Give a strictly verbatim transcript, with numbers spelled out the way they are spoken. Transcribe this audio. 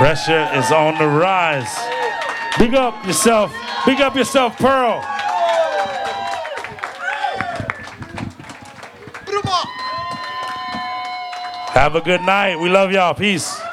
Pressure is on the rise. Big up yourself. Big up yourself, Pearl. Have a good night. We love y'all. Peace.